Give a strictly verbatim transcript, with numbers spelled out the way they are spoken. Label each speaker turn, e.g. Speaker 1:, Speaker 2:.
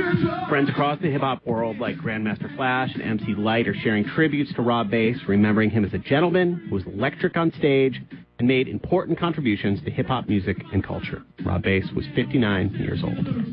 Speaker 1: Friends across the hip-hop world like Grandmaster Flash and M C Lyte are sharing tributes to Rob Base, remembering him as a gentleman who was electric on stage and made important contributions to hip-hop music and culture. Rob Base was fifty-nine years old.